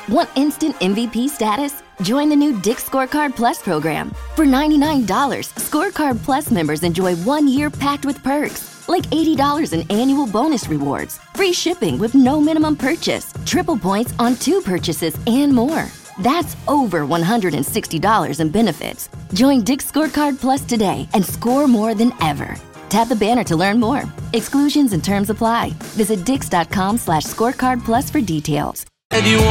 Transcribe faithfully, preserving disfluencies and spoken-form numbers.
Want instant M V P status? Join the new Dick's Scorecard Plus program. For ninety-nine dollars, Scorecard Plus members enjoy one year packed with perks, like eighty dollars in annual bonus rewards, free shipping with no minimum purchase, triple points on two purchases, and more. That's over one hundred sixty dollars in benefits. Join Dick's Scorecard Plus today and score more than ever. Tap the banner to learn more. Exclusions and terms apply. Visit dix.com slash scorecard plus for details. And you